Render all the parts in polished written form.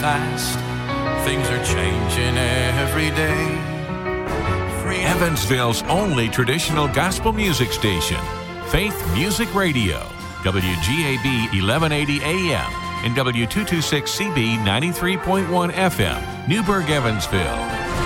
past. Things are changing every day. Evansville's only traditional gospel music station, Faith Music Radio, WGAB 1180 AM and W226CB 93.1 FM, Newburgh, Evansville.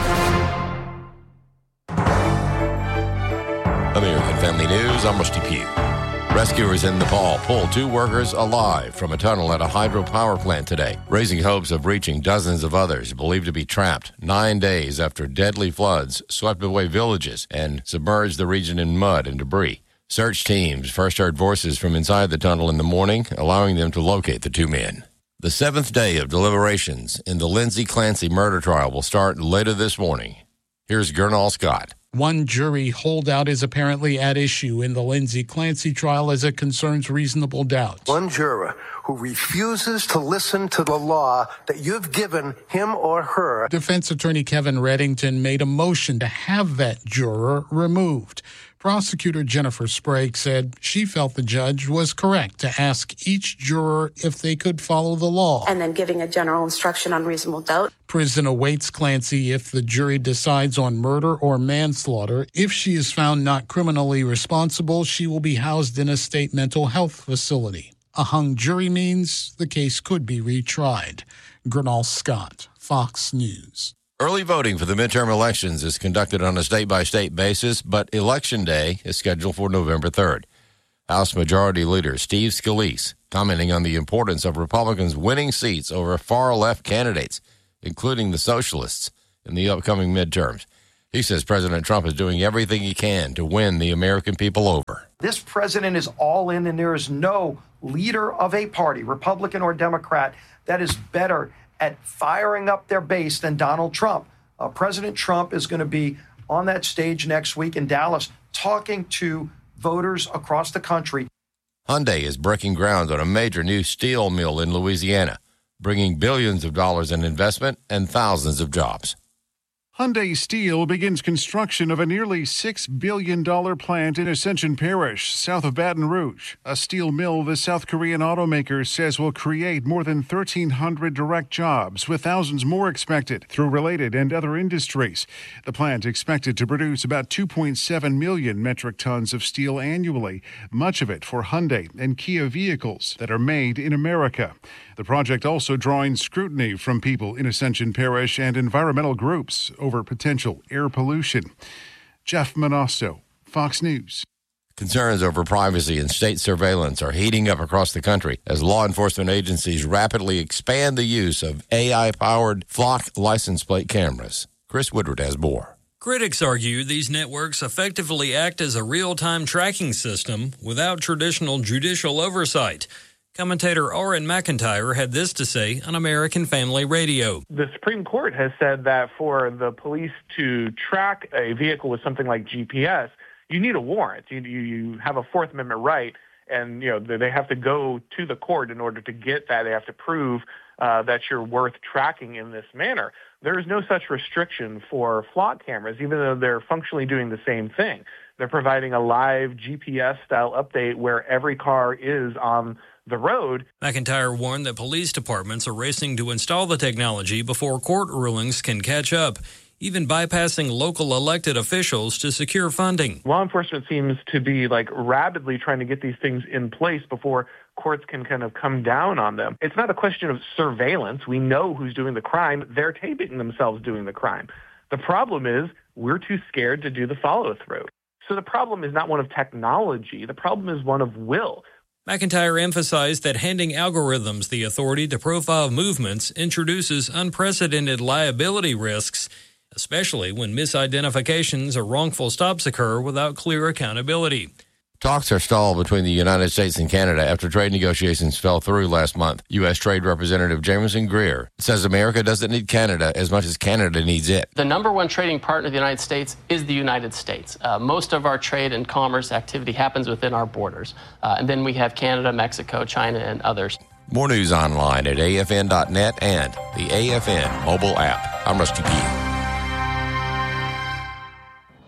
American Family News, I'm Rusty Pugh. Rescuers in Nepal pulled 2 workers alive from a tunnel at a hydropower plant today, raising hopes of reaching dozens of others believed to be trapped 9 days after deadly floods swept away villages and submerged the region in mud and debris. Search teams first heard voices from inside the tunnel in the morning, allowing them to locate the 2 men. The 7th day of deliberations in the Lindsay Clancy murder trial will start later this morning. Here's Gernal Scott. One jury holdout is apparently at issue in the Lindsay Clancy trial as it concerns reasonable doubt. One juror who refuses to listen to the law that you've given him or her. Defense attorney Kevin Reddington made a motion to have that juror removed. Prosecutor Jennifer Sprague said she felt the judge was correct to ask each juror if they could follow the law. And then giving a general instruction on reasonable doubt. Prison awaits Clancy if the jury decides on murder or manslaughter. If she is found not criminally responsible, she will be housed in a state mental health facility. A hung jury means the case could be retried. Gernal Scott, Fox News. Early voting for the midterm elections is conducted on a state-by-state basis, but Election Day is scheduled for November 3rd. House Majority Leader Steve Scalise commenting on the importance of Republicans winning seats over far-left candidates, including the socialists, in the upcoming midterms. He says President Trump is doing everything he can to win the American people over. This president is all in, and there is no leader of a party, Republican or Democrat, that is better at firing up their base than Donald Trump. President Trump is going to be on that stage next week in Dallas talking to voters across the country. Hyundai is breaking ground on a major new steel mill in Louisiana, bringing billions of dollars in investment and thousands of jobs. Hyundai Steel begins construction of a nearly $6 billion plant in Ascension Parish, south of Baton Rouge. A steel mill the South Korean automaker says will create more than 1,300 direct jobs, with thousands more expected through related and other industries. The plant expected to produce about 2.7 million metric tons of steel annually, much of it for Hyundai and Kia vehicles that are made in America. The project also drawing scrutiny from people in Ascension Parish and environmental groups over potential air pollution. Jeff Monasto, Fox News. Concerns over privacy and state surveillance are heating up across the country as law enforcement agencies rapidly expand the use of AI-powered flock license plate cameras. Chris Woodward has more. Critics argue these networks effectively act as a real-time tracking system without traditional judicial oversight. Commentator Orrin McIntyre had this to say on American Family Radio. The Supreme Court has said that for the police to track a vehicle with something like GPS, you need a warrant. You have a Fourth Amendment right, and they have to go to the court in order to get that. They have to prove that you're worth tracking in this manner. There is no such restriction for flock cameras, even though they're functionally doing the same thing. They're providing a live GPS-style update where every car is on the road. McIntyre warned that police departments are racing to install the technology before court rulings can catch up, even bypassing local elected officials to secure funding. Law enforcement seems to be rapidly trying to get these things in place before courts can kind of come down on them. It's not a question of surveillance. We know who's doing the crime. They're taping themselves doing the crime. The problem is we're too scared to do the follow-through. So the problem is not one of technology. The problem is one of will. McIntyre emphasized that handing algorithms the authority to profile movements introduces unprecedented liability risks, especially when misidentifications or wrongful stops occur without clear accountability. Talks are stalled between the United States and Canada after trade negotiations fell through last month. U.S. Trade Representative Jameson Greer says America doesn't need Canada as much as Canada needs it. The number one trading partner of the United States is the United States. Most of our trade and commerce activity happens within our borders. And then we have Canada, Mexico, China, and others. More news online at afn.net and the AFN mobile app. I'm Rusty Pugh.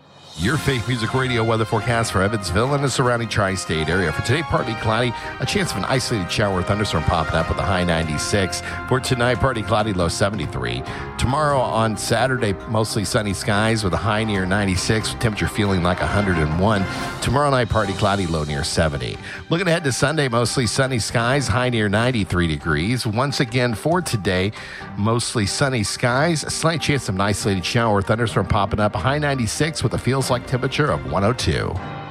Your Faith Music Radio weather forecast for Evansville and the surrounding tri-state area. For today, partly cloudy, a chance of an isolated shower or thunderstorm popping up with a high 96. For tonight, partly cloudy, low 73. Tomorrow on Saturday, mostly sunny skies with a high near 96, temperature feeling like 101. Tomorrow night, partly cloudy, low near 70. Looking ahead to Sunday, mostly sunny skies, high near 93 degrees. Once again for today, mostly sunny skies, a slight chance of an isolated shower or thunderstorm popping up, a high 96 with a feels like temperature of 102.